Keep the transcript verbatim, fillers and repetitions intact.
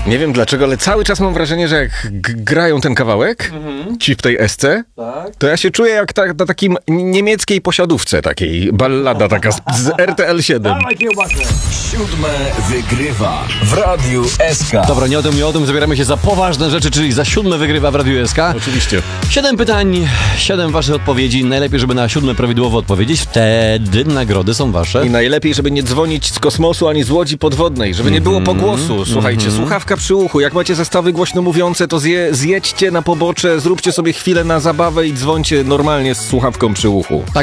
Nie wiem dlaczego, ale cały czas mam wrażenie, że jak g- grają ten kawałek, mhm. ci w tej esce, tak. to ja się czuję jak ta, na takim niemieckiej posiadówce, takiej ballada taka z, z R T L siedem. Siódme wygrywa w Radiu S K. Dobra, nie o tym, nie o tym. Zabieramy się za poważne rzeczy, czyli za siódme wygrywa w Radiu S K. Oczywiście. Siedem pytań, siedem waszych odpowiedzi. Najlepiej, żeby na siódme prawidłowo odpowiedzieć. Wtedy nagrody są wasze. I najlepiej, żeby nie dzwonić z kosmosu ani z łodzi podwodnej, żeby nie było pogłosu. Słuchajcie, mm-hmm. słuchawka przy uchu. Jak macie zestawy głośno mówiące, to zje, zjedźcie na pobocze, zróbcie sobie chwilę na zabawę i dzwońcie normalnie z słuchawką przy uchu. Tak